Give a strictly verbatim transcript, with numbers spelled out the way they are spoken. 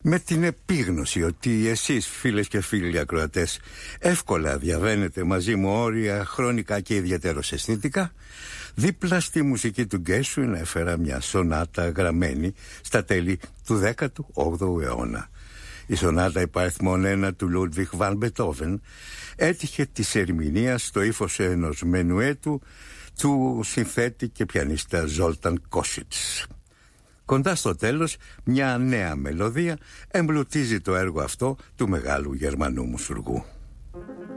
Με την επίγνωση ότι εσείς, φίλες και φίλοι ακροατές, εύκολα διαβαίνετε μαζί μου όρια χρονικά και ιδιαίτερως αισθητικά, δίπλα στη μουσική του Γκέρσουιν έφερα μια σονάτα γραμμένη στα τέλη του δέκατου όγδοου αιώνα. Η σονάτα υπαριθμών ένα του Λούντβιχ Βαν Μπετόβεν έτυχε της ερμηνείας στο ύφος ενός μενουέτου του συνθέτη και πιανίστα Ζόλταν Κόσιτς. Κοντά στο τέλος, μια νέα μελωδία εμπλουτίζει το έργο αυτό του μεγάλου Γερμανού μουσουργού.